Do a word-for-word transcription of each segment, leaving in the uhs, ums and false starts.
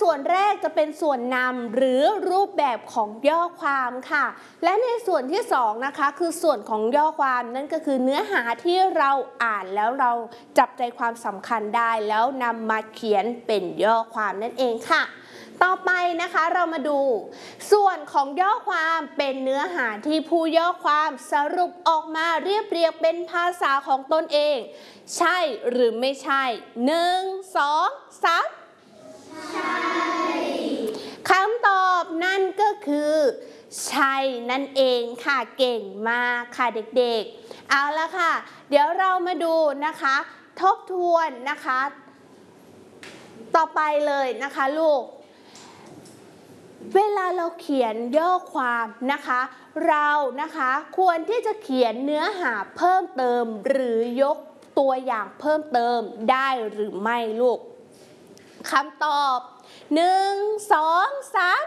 ส่วนแรกจะเป็นส่วนนำหรือรูปแบบของย่อความค่ะและในส่วนที่สองนะคะคือส่วนของย่อความนั่นก็คือเนื้อหาที่เราอ่านแล้วเราจับใจความสำคัญได้แล้วนำมาเขียนเป็นย่อความนั่นเองค่ะต่อไปนะคะเรามาดูส่วนของย่อความเป็นเนื้อหาที่ผู้ย่อความสรุปออกมาเรียบเรียงเป็นภาษาของตนเองใช่หรือไม่ใช่หนึ่งสองสามใช่คำตอบนั่นก็คือใช่นั่นเองค่ะเก่งมากค่ะเด็กๆเอาละค่ะเดี๋ยวเรามาดูนะคะทบทวนนะคะต่อไปเลยนะคะลูกเวลาเราเขียนย่อความนะคะเรานะคะควรที่จะเขียนเนื้อหาเพิ่มเติมหรือยกตัวอย่างเพิ่มเติมได้หรือไม่ลูกคำตอบหนึ่งสองสาม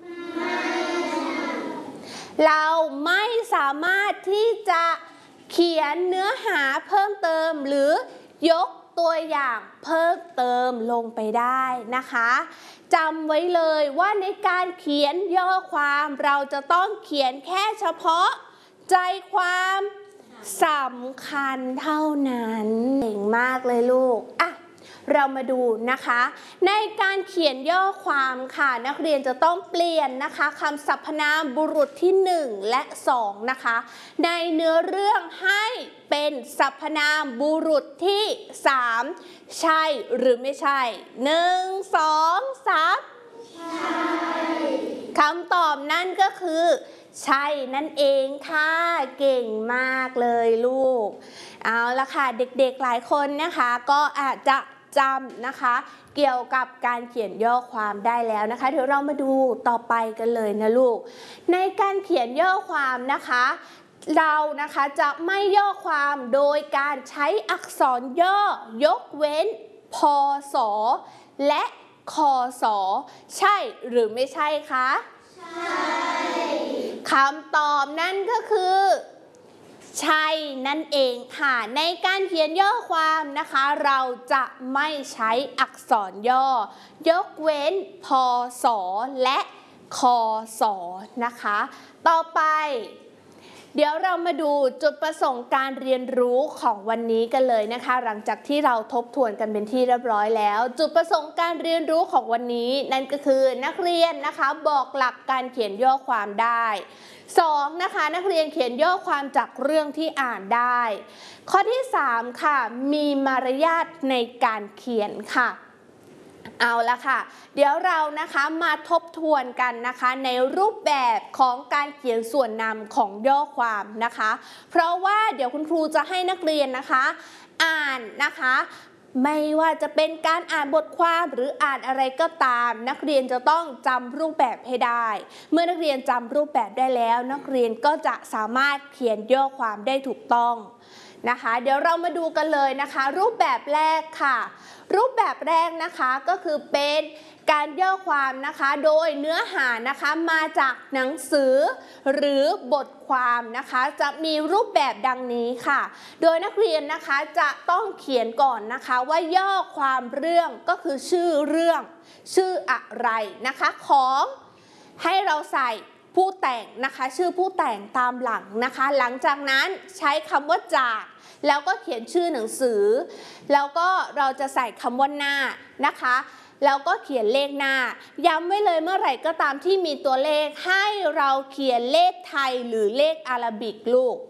เราไม่สามารถที่จะเขียนเนื้อหาเพิ่มเติมหรือยกตัวอย่างเพิ่มเติมลงไปได้นะคะจำไว้เลยว่าในการเขียนย่อความเราจะต้องเขียนแค่เฉพาะใจความสำคัญเท่านั้นเก่งมากเลยลูกอ่ะเรามาดูนะคะในการเขียนย่อความค่ะนักเรียนจะต้องเปลี่ยนนะคะคำสรรพนามบุรุษที่หนึ่งและสองนะคะในเนื้อเรื่องให้เป็นสรรพนามบุรุษที่สามใช่หรือไม่ใช่หนึ่งสองสามใช่คำตอบนั่นก็คือใช่นั่นเองค่ะเก่งมากเลยลูกเอาละค่ะเด็กๆหลายคนนะคะก็อาจจะจำนะคะเกี่ยวกับการเขียนย่อความได้แล้วนะคะเดี๋ยวเรามาดูต่อไปกันเลยนะลูกในการเขียนย่อความนะคะเรานะคะจะไม่ย่อความโดยการใช้อักษรย่อยกเว้นพศและคศใช่หรือไม่ใช่คะใช่คำตอบนั่นก็คือใช่นั่นเองค่ะในการเขียนย่อความนะคะเราจะไม่ใช้อักษรย่อยกเว้นพศและคศนะคะต่อไปเดี๋ยวเรามาดูจุดประสงค์การเรียนรู้ของวันนี้กันเลยนะคะหลังจากที่เราทบทวนกันเป็นที่เรียบร้อยแล้วจุดประสงค์การเรียนรู้ของวันนี้นั่นก็คือนักเรียนนะคะบอกหลักการเขียนย่อความได้สองนะคะนักเรียนเขียนย่อความจากเรื่องที่อ่านได้ข้อที่สามค่ะมีมารยาทในการเขียนค่ะเอาละค่ะเดี๋ยวเรานะคะมาทบทวนกันนะคะในรูปแบบของการเขียนส่วนนำของย่อความนะคะเพราะว่าเดี๋ยวคุณครูจะให้นักเรียนนะคะอ่านนะคะไม่ว่าจะเป็นการอ่านบทความหรืออ่านอะไรก็ตามนักเรียนจะต้องจำรูปแบบให้ได้เมื่อนักเรียนจำรูปแบบได้แล้วนักเรียนก็จะสามารถเขียนย่อความได้ถูกต้องนะคะเดี๋ยวเรามาดูกันเลยนะคะรูปแบบแรกค่ะรูปแบบแรกนะคะก็คือเป็นการย่อความนะคะโดยเนื้อหานะคะมาจากหนังสือหรือบทความนะคะจะมีรูปแบบดังนี้ค่ะโดยนักเรียนนะคะจะต้องเขียนก่อนนะคะว่าย่อความเรื่องก็คือชื่อเรื่องชื่ออะไรนะคะของให้เราใส่ผู้แต่งนะคะชื่อผู้แต่งตามหลังนะคะหลังจากนั้นใช้คำว่าจากแล้วก็เขียนชื่อหนังสือแล้วก็เราจะใส่คำว่าหน้านะคะแล้วก็เขียนเลขหน้าย้ำไว้เลยเมื่อไหร่ก็ตามที่มีตัวเลขให้เราเขียนเลขไทยหรือเลขอาราบิกลูก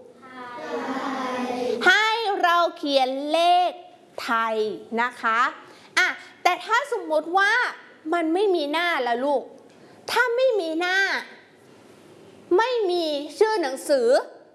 ให้เราเขียนเลขไทยนะคะอ่ะแต่ถ้าสมมติว่ามันไม่มีหน้าล่ะลูกถ้าไม่มีหน้าไม่มีชื่อหนังสือ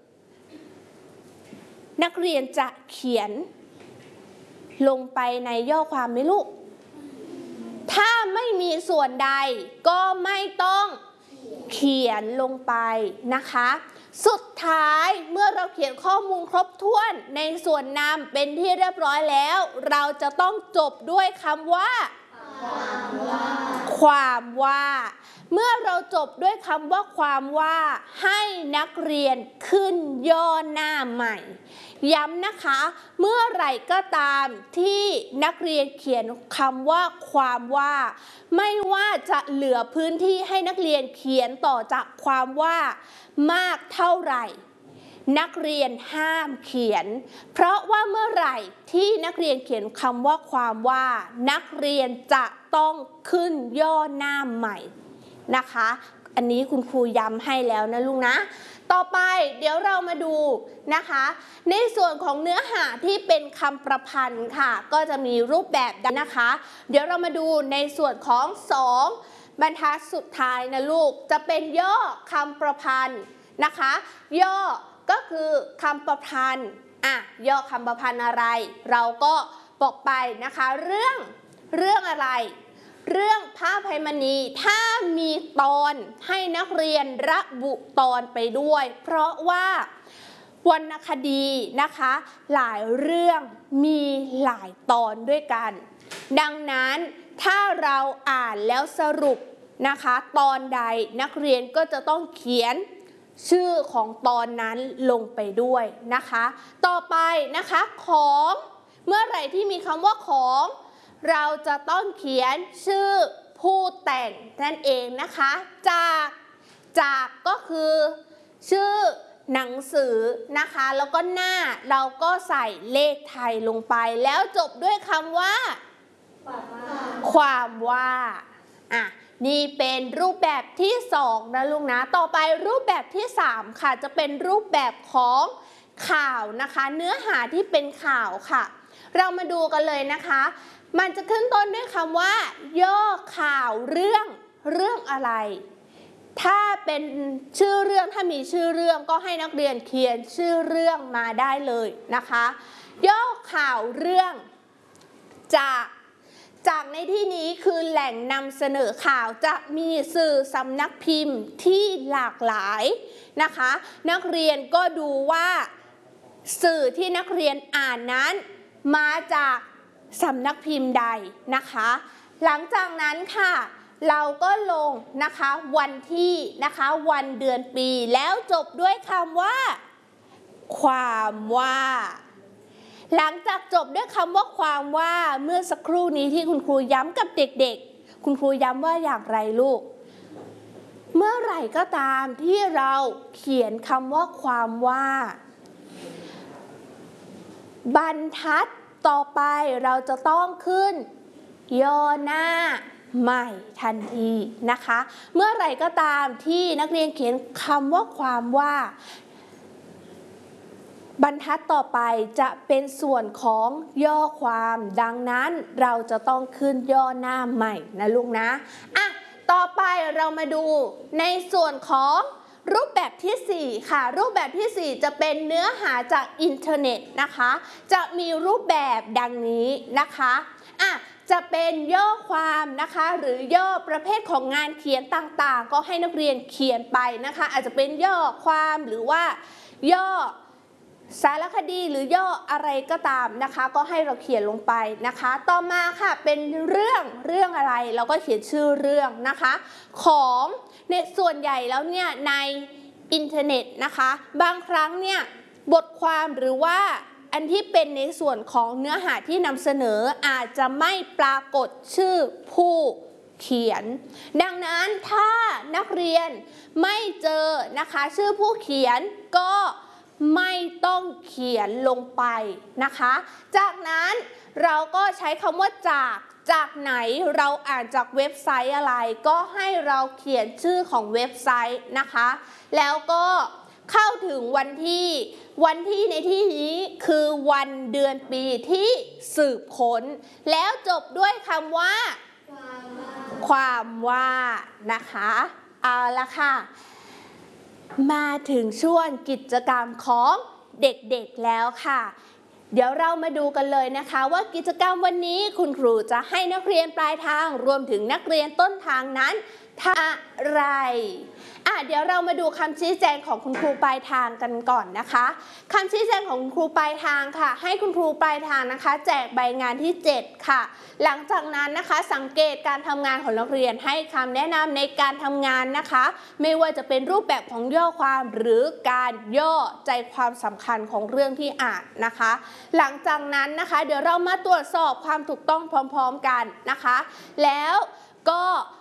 นักเรียนจะเขียนลงไปในย่อความไหมลูกถ้าไม่มีส่วนใดก็ไม่ต้องเขียนลงไปนะคะสุดท้ายเมื่อเราเขียนข้อมูลครบถ้วนในส่วนนำเป็นที่เรียบร้อยแล้วเราจะต้องจบด้วยคำว่า คความว่าเมื่อเราจบด้วยคำว่าความว่าให้นักเรียนขึ้นย่อหน้าใหม่ย้ำนะคะเมื่อไหร่ก็ตามที่นักเรียนเขียนคำว่าความว่าไม่ว่าจะเหลือพื้นที่ให้นักเรียนเขียนต่อจากความว่ามากเท่าไหร่นักเรียนห้ามเขียนเพราะว่าเมื่อไหร่ที่นักเรียนเขียนคำว่าความว่านักเรียนจะต้องขึ้นย่อหน้าใหม่นะคะอันนี้คุณครูย้ำให้แล้วนะลูกนะต่อไปเดี๋ยวเรามาดูนะคะในส่วนของเนื้อหาที่เป็นคำประพันธ์ค่ะก็จะมีรูปแบบดังนะคะเดี๋ยวเรามาดูในส่วนของสองบรรทัดสุดท้ายนะลูกจะเป็นย่อคำประพันธ์นะคะย่อก็คือคำประพันธ์อ่ะย่อคำประพันธ์อะไรเราก็บอกไปนะคะเรื่องเรื่องอะไรเรื่องพระอภัยมณีถ้ามีตอนให้นักเรียนระบุตอนไปด้วยเพราะว่าวรรณคดีนะคะหลายเรื่องมีหลายตอนด้วยกันดังนั้นถ้าเราอ่านแล้วสรุปนะคะตอนใดนักเรียนก็จะต้องเขียนชื่อของตอนนั้นลงไปด้วยนะคะต่อไปนะคะของเมื่อไหร่ที่มีคำว่าของเราจะต้องเขียนชื่อผู้แต่งนั่นเองนะคะจากจากก็คือชื่อหนังสือนะคะแล้วก็หน้าเราก็ใส่เลขไทยลงไปแล้วจบด้วยคำว่าความว่าอ่ะนี่เป็นรูปแบบที่สองนะลูกนะต่อไปรูปแบบที่สามค่ะจะเป็นรูปแบบของข่าวนะคะเนื้อหาที่เป็นข่าวค่ะเรามาดูกันเลยนะคะมันจะขึ้นต้นด้วยคำว่าย่อข่าวเรื่องเรื่องอะไรถ้าเป็นชื่อเรื่องถ้ามีชื่อเรื่องก็ให้นักเรียนเขียนชื่อเรื่องมาได้เลยนะคะย่อข่าวเรื่องจากจากในที่นี้คือแหล่งนำเสนอข่าวจะมีสื่อสำนักพิมพ์ที่หลากหลายนะคะนักเรียนก็ดูว่าสื่อที่นักเรียนอ่านนั้นมาจากสำนักพิมพ์ใดนะคะหลังจากนั้นค่ะเราก็ลงนะคะวันที่นะคะวันเดือนปีแล้วจบด้วยคำว่าความว่าหลังจากจบด้วยคำว่าความว่าเมื่อสักครู่นี้ที่คุณครูย้ำกับเด็กๆคุณครูย้ำว่าอย่างไรลูกเมื่อไหร่ก็ตามที่เราเขียนคำว่าความว่าบรรทัดต่อไปเราจะต้องขึ้นย่อหน้าใหม่ทันทีนะคะเมื่อไหร่ก็ตามที่นักเรียนเขียนคำว่าความว่าบรรทัดต่อไปจะเป็นส่วนของย่อความดังนั้นเราจะต้องขึ้นย่อหน้าใหม่นะลูกนะอ่ะต่อไปเรามาดูในส่วนของรูปแบบที่สี่ค่ะรูปแบบที่สี่จะเป็นเนื้อหาจากอินเทอร์เน็ตนะคะจะมีรูปแบบดังนี้นะคะอ่ะจะเป็นย่อความนะคะหรือย่อประเภทของงานเขียนต่างๆก็ให้นักเรียนเขียนไปนะคะอาจจะเป็นย่อความหรือว่าย่อสารคดีหรือย่ออะไรก็ตามนะคะก็ให้เราเขียนลงไปนะคะต่อมาค่ะเป็นเรื่องเรื่องอะไรเราก็เขียนชื่อเรื่องนะคะของในส่วนใหญ่แล้วเนี่ยในอินเทอร์เน็ตนะคะบางครั้งเนี่ยบทความหรือว่าอันที่เป็นในส่วนของเนื้อหาที่นำเสนออาจจะไม่ปรากฏชื่อผู้เขียนดังนั้นถ้านักเรียนไม่เจอนะคะชื่อผู้เขียนก็ไม่ต้องเขียนลงไปนะคะจากนั้นเราก็ใช้คำว่าจากจากไหนเราอ่านจากเว็บไซต์อะไรก็ให้เราเขียนชื่อของเว็บไซต์นะคะแล้วก็เข้าถึงวันที่วันที่ในที่นี้คือวันเดือนปีที่สืบค้นแล้วจบด้วยคำว่าความว่านะคะเอาละค่ะมาถึงช่วงกิจกรรมของเด็กๆแล้วค่ะเดี๋ยวเรามาดูกันเลยนะคะว่ากิจกรรมวันนี้คุณครูจะให้นักเรียนปลายทางรวมถึงนักเรียนต้นทางนั้นอะไรอ่ะเดี๋ยวเรามาดูคำชี้แจงของคุณครูปลายทางกันก่อนนะคะคำชี้แจงของคุณครูปลายทางค่ะให้คุณครูปลายทางนะคะแจกใบงานที่เจ็ดค่ะหลังจากนั้นนะคะสังเกตการทำงานของนักเรียนให้คำแนะนำในการทำงานนะคะไม่ว่าจะเป็นรูปแบบของย่อความหรือการย่อใจความสำคัญของเรื่องที่อ่านนะคะหลังจากนั้นนะคะเดี๋ยวเรามาตรวจสอบความถูกต้องพร้อมๆกันนะคะแล้วก็